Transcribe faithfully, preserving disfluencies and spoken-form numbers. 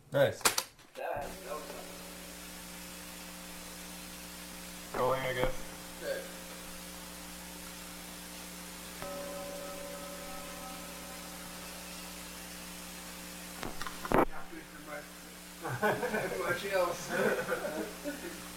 Nice. That, that was Going, I guess. good. Much else.